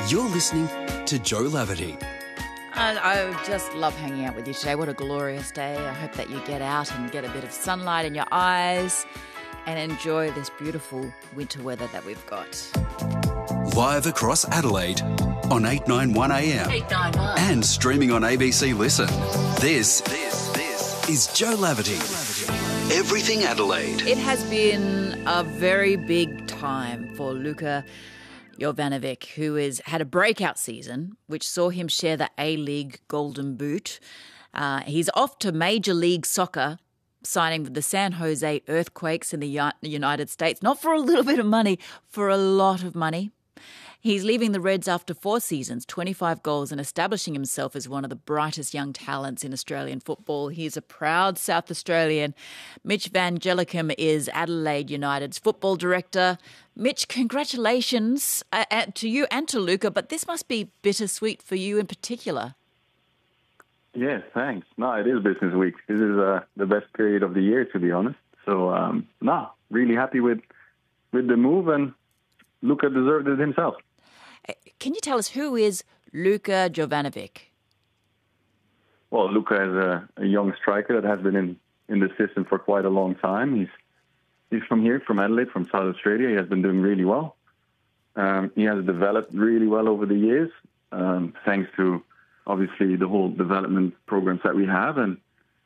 You're listening to Joe Laverty. And I just love hanging out with you today. What a glorious day. I hope that you get out and get a bit of sunlight in your eyes and enjoy this beautiful winter weather that we've got. Live across Adelaide on 891 AM 891. and streaming on ABC Listen. This is Joe Laverty. Everything Adelaide. It has been a very big time for Luka Jovanovic, who has had a breakout season, which saw him share the A-League Golden Boot. He's off to Major League Soccer, signing with the San Jose Earthquakes in the United States, not for a little bit of money, for a lot of money. He's leaving the Reds after 4 seasons, 25 goals, and establishing himself as one of the brightest young talents in Australian football. He is a proud South Australian. Mitch Van Gelicum is Adelaide United's football director. Mitch, congratulations to you and to Luka, but this must be bittersweet for you in particular. Yes, thanks. No, it is business week. This is the best period of the year, to be honest. So, really happy with the move, and Luka deserved it himself. Can you tell us who is Luka Jovanovic? Well, Luka is a young striker that has been in the system for quite a long time. He's from here, from Adelaide, from South Australia. He has been doing really well. He has developed really well over the years, thanks to obviously the whole development programs that we have. And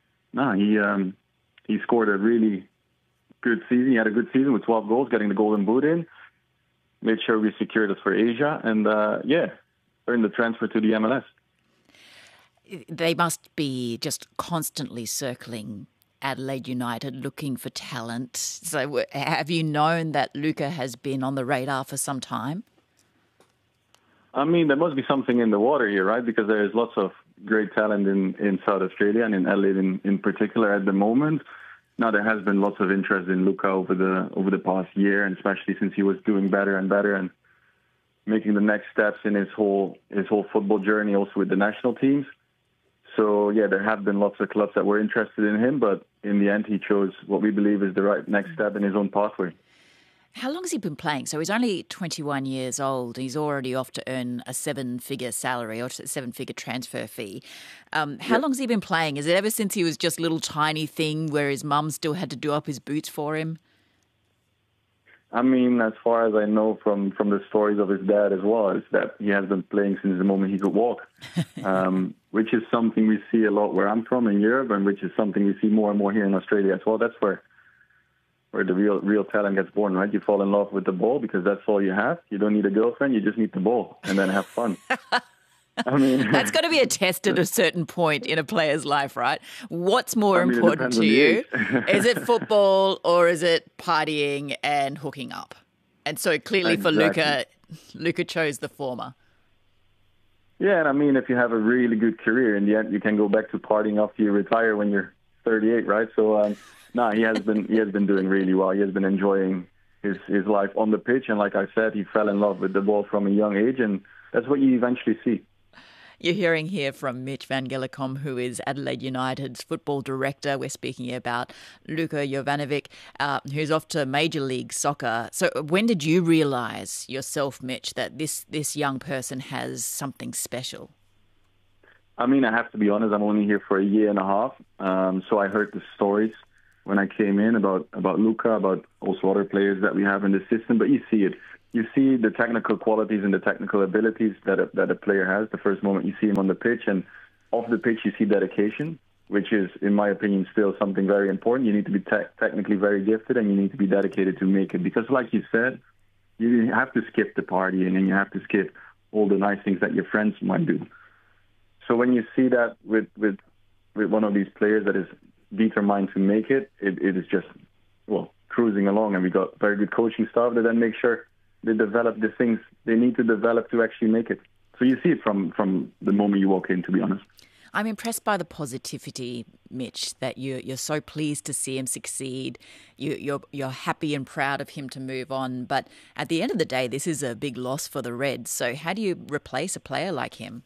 he scored a really good season. He had a good season with 12 goals, getting the Golden Boot in. Made sure we secured us for Asia, and earned the transfer to the MLS. They must be just constantly circling Adelaide United, looking for talent. So have you known that Luka has been on the radar for some time? I mean, there must be something in the water here, right? Because there is lots of great talent in South Australia and in Adelaide in particular at the moment. Now, there has been lots of interest in Luka over the past year, and especially since he was doing better and better and making the next steps in his whole football journey, also with the national teams. So, yeah, there have been lots of clubs that were interested in him, but in the end, he chose what we believe is the right next step in his own pathway. How long has he been playing? So he's only 21 years old. He's already off to earn a 7-figure salary or a 7-figure transfer fee. How long has he been playing? Is it ever since he was just a little tiny thing where his mum still had to do up his boots for him? I mean, as far as I know from the stories of his dad as well, is that he has been playing since the moment he could walk, which is something we see a lot where I'm from in Europe, and which is something we see more and more here in Australia as well. That's where the real talent gets born, right? You fall in love with the ball because that's all you have. You don't need a girlfriend, you just need the ball and then have fun. I mean, that's got to be a test at a certain point in a player's life, right? What's more important to you? Is it football or is it partying and hooking up? And so clearly for Luka chose the former. Yeah, and I mean, if you have a really good career, in the end, you can go back to partying after you retire when you're 38, right? So, he has been doing really well. He has been enjoying his life on the pitch, and like I said, he fell in love with the ball from a young age, and that's what you eventually see. You're hearing here from Mitch Van Gelicum, who is Adelaide United's football director. We're speaking about Luka Jovanovic, who's off to Major League Soccer. So when did you realise yourself, Mitch, that this young person has something special? I mean, I have to be honest, I'm only here for a year and a half. So I heard the stories when I came in about Luka, about also other players that we have in the system, but you see it. You see the technical qualities and the technical abilities that a player has the first moment you see him on the pitch, and off the pitch you see dedication, which is, in my opinion, still something very important. You need to be technically very gifted, and you need to be dedicated to make it. Because like you said, you have to skip the partying and you have to skip all the nice things that your friends might do. So when you see that with one of these players that is determined to make it, it is just, cruising along. And we got very good coaching staff that then make sure they develop the things they need to develop to actually make it. So you see it from the moment you walk in, to be honest. I'm impressed by the positivity, Mitch, that you're so pleased to see him succeed. You're happy and proud of him to move on. But at the end of the day, this is a big loss for the Reds. So how do you replace a player like him?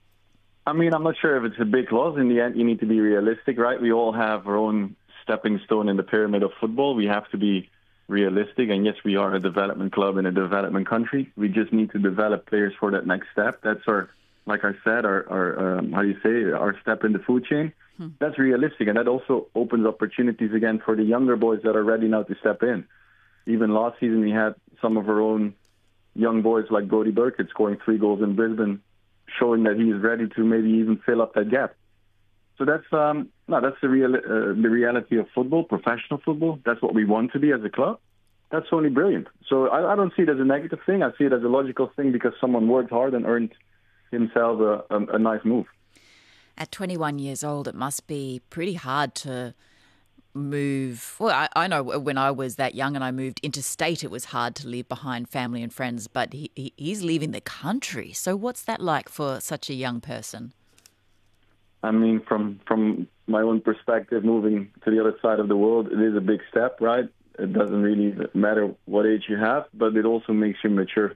I mean, I'm not sure if it's a big loss. In the end, you need to be realistic, right? We all have our own stepping stone in the pyramid of football. We have to be realistic. And yes, we are a development club in a development country. We just need to develop players for that next step. That's our, like I said, our how do you say, our step in the food chain. That's realistic, and that also opens opportunities again for the younger boys that are ready now to step in. Even last season, we had some of our own young boys like Bodie Burkett scoring 3 goals in Brisbane, showing that he is ready to maybe even fill up that gap. So that's that's the reality of football, professional football. That's what we want to be as a club. That's only brilliant. So I don't see it as a negative thing. I see it as a logical thing because someone worked hard and earned himself a nice move. At 21 years old, it must be pretty hard to move. Well, I know when I was that young and I moved interstate, it was hard to leave behind family and friends, but he's leaving the country. So what's that like for such a young person? I mean, from my own perspective, moving to the other side of the world, it is a big step, right? It doesn't really matter what age you have, but it also makes you mature.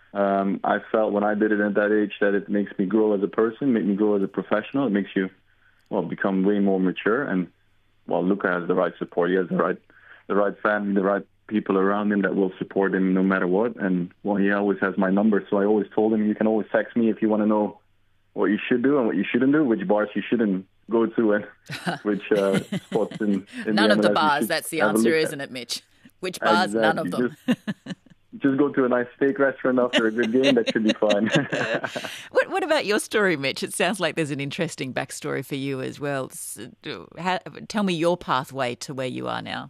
I felt when I did it at that age that it makes me grow as a person, make me grow as a professional. It makes you, become way more mature. And, Luca has the right support. He has the right family, the right people around him that will support him no matter what. And, he always has my number. So I always told him, you can always text me if you want to know what you should do and what you shouldn't do, which bars you shouldn't go to and which spots in None the of the MLS bars, that's the answer, isn't it, Mitch? Which bars? Exactly. None of them. Just go to a nice steak restaurant after a good game. That should be fine. What about your story, Mitch? It sounds like there's an interesting backstory for you as well. Tell me your pathway to where you are now.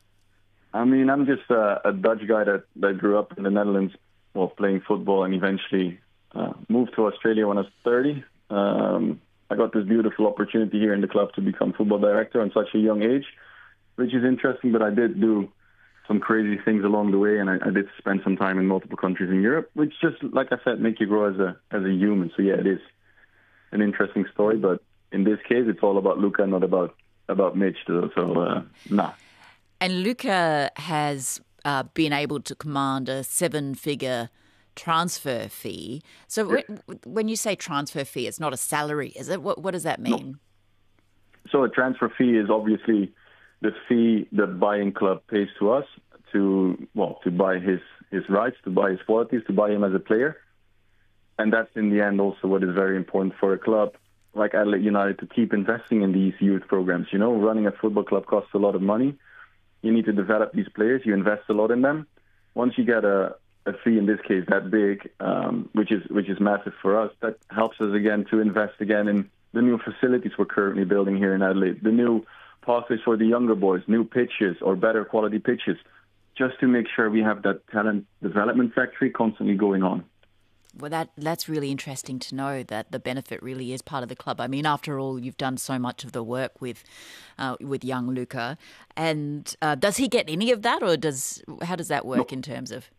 I mean, I'm just a Dutch guy that grew up in the Netherlands, playing football, and eventually moved to Australia when I was 30. I got this beautiful opportunity here in the club to become football director on such a young age, which is interesting, but I did do some crazy things along the way, and I did spend some time in multiple countries in Europe, which just, like I said, make you grow as a human. So yeah, it is an interesting story, but in this case, it's all about Luca, not about Mitch. So nah. And Luca has been able to command a 7-figure transfer fee. So when you say transfer fee, it's not a salary, is it? What does that mean? No. So a transfer fee is obviously the fee the buying club pays to us to buy his rights, to buy his qualities, to buy him as a player. And that's in the end also what is very important for a club like Adelaide United to keep investing in these youth programs. Running a football club costs a lot of money. You need to develop these players. You invest a lot in them. Once you get a fee, in this case, that big, which is massive for us, that helps us again to invest again in the new facilities we're currently building here in Adelaide, the new pathways for the younger boys, new pitches or better quality pitches, just to make sure we have that talent development factory constantly going on. Well, that's really interesting to know that the benefit really is part of the club. I mean, after all, you've done so much of the work with young Luca. And does he get any of that, or how does that work in terms of?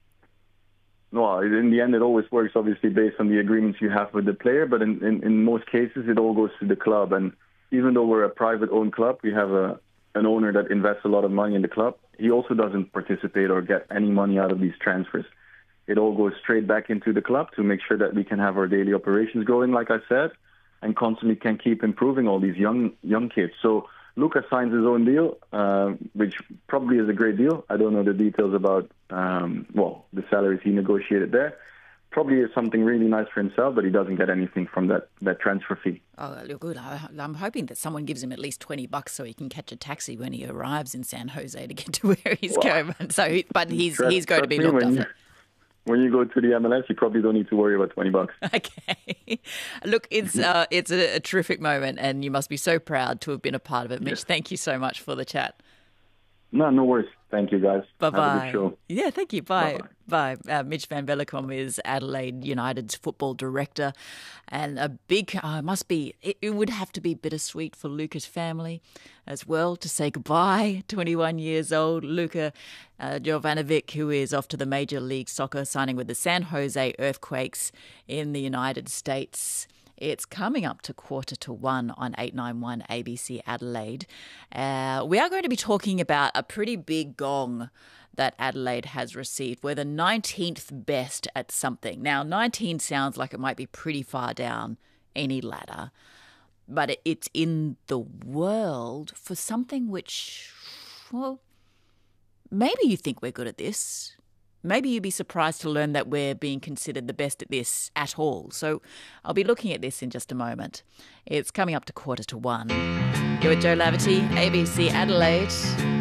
Well, in the end, it always works, obviously, based on the agreements you have with the player. But in most cases, it all goes to the club. And even though we're a private-owned club, we have an owner that invests a lot of money in the club. He also doesn't participate or get any money out of these transfers. It all goes straight back into the club to make sure that we can have our daily operations going, like I said, and constantly can keep improving all these young kids. So Luca signs his own deal, which probably is a great deal. I don't know the details about, the salaries he negotiated there. Probably is something really nice for himself, but he doesn't get anything from that transfer fee. Oh, good. I'm hoping that someone gives him at least $20 so he can catch a taxi when he arrives in San Jose to get to where he's going. So, but he's going to be looked after. When you go to the MLS, you probably don't need to worry about $20. Okay. Look, it's a terrific moment, and you must be so proud to have been a part of it. Mitch, Thank you so much for the chat. No worries. Thank you, guys. Bye-bye. Have a good show. Yeah, thank you. Bye. Mitch Van Vellekom is Adelaide United's football director, and a big, it would have to be bittersweet for Luca's family as well to say goodbye. 21 years old, Luca Jovanovic, who is off to the Major League Soccer, signing with the San Jose Earthquakes in the United States. It's coming up to 1:15 on 891 ABC Adelaide. We are going to be talking about a pretty big gong that Adelaide has received. We're the 19th best at something. Now, 19 sounds like it might be pretty far down any ladder, but it's in the world for something which, maybe you think we're good at this. Maybe you'd be surprised to learn that we're being considered the best at this at all. So I'll be looking at this in just a moment. It's coming up to 1:45. You're with Jo Laverty, ABC Adelaide.